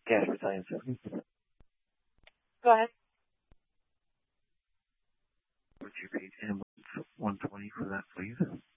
Cash Battalion 7. Go ahead. Would you pay him 120 for that, please?